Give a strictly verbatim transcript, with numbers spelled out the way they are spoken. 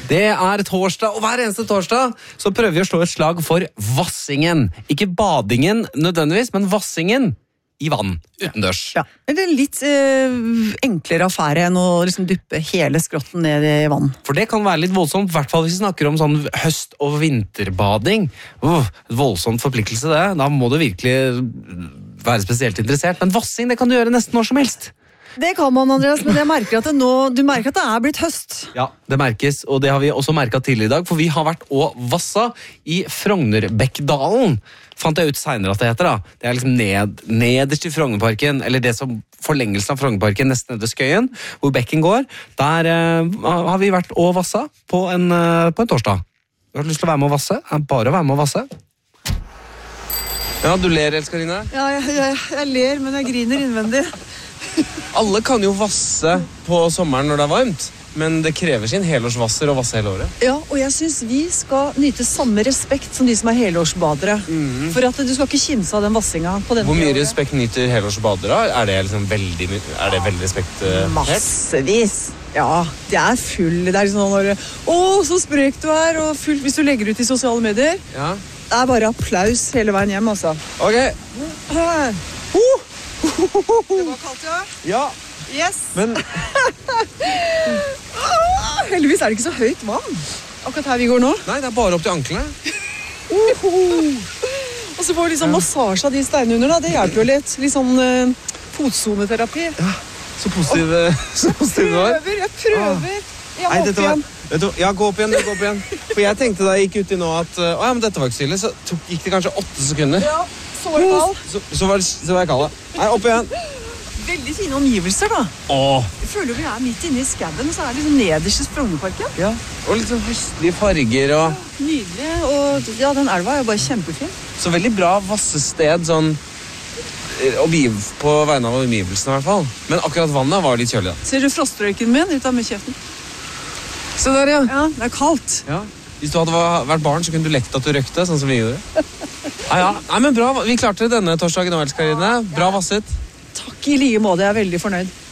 Det er torsdag, og hver eneste torsdag så prøver vi å slå et slag for vassingen. Ikke badingen nødvendigvis, men vassingen i vann, utendørs. Ja, det er en litt eh, enklere affære enn å liksom dyppe hele skrotten ned i vann. For det kan være litt voldsomt, i hvert fall hvis vi snakker om sånn høst- og vinterbading. Oh, voldsomt forpliktelse det, da må du virkelig være spesielt interessert. Men vassing, det kan du gjøre nesten når som helst. Det kan man, Andreas, men jeg merker at det nå, du merker at det er blitt høst. Ja, det merkes, og det har vi også merket tidligere i dag, for vi har vært og vassa i Frognerbekkdalen. Fant jeg ut senere at det heter da. Det er liksom ned, nederst i Frognerparken, eller det som forlengelsen av Frognerparken, nesten nede ved Skøyen, hvor bekken går. Der eh, har vi vært og vassa på en, eh, på en torsdag. Du har lyst til å være med å vasse? Det er bare å være med å vasse. Ja, du ler, Elskarine. Ja, jeg, jeg, jeg ler, men jeg griner innvendig. Alle kan jo vasse på sommeren når det er varmt, men det krever sin helårsvasser å vasse hele året. Ja, og jeg synes vi skal nyte samme respekt som de som er helårsbadere. Mm. For at du skal ikke kimse av den vassinga på denne. Hvor mye respekt nyter helårsbadere? Er det liksom veldig, er det veldig respekt? Uh, Massevis. Ja, det er full. Det er liksom når, å, så sprek du er, og full, hvis du legger ut i sosiale medier. Ja. Det er bare applaus hele veien hjem, altså. Ok. Uh. Det var kaldt, ja? Ja. Yes. Men... ah, heldigvis er det ikke så høyt vann. Akkurat her vi går nå. Nei, det er bare opp til anklene. Uh, uh. Og så får vi liksom massasje av de steinene under, da. Det hjelper jo litt. Litt sånn uh, fotsoneterapi. Ja, så positiv, så positiv du var. Jeg prøver, jeg prøver. Jeg må Nei, opp igjen. Var, vet du, ja, gå opp igjen, gå opp igjen. For jeg tenkte da jeg gikk uti nå at, å ja, men dette var ikke så ille, så tok, gikk det kanskje åtte sekunder. Ja. Så var, så, så, var, så var jeg kald. Nei, opp igjen. Veldig fine omgivelser, da. Åh. Jeg føler vi er midt inne i skauen, og så er det liksom nederst i Frognerparken. Ja, og litt sånn høstlige farger. Og... Ja, nydelig, og ja, den elva er jo bare kjempefin. Så veldig bra vassested, sånn omgiv, på vegne av omgivelsene i hvert fall. Men akkurat vannet var litt kjølig, da. Ser du frostrøyken min ut av med kjeften? Se der, ja. Ja, det er kaldt. Ja. Hvis du hadde vært barn, så kunne du lekt at du røkte, sånn som vi gjorde. Ja, ja. Nei, men bra. Vi klarte det denne torsdagen, Elskarine. Bra vasset. Takk i like måte, jeg er veldig fornøyd.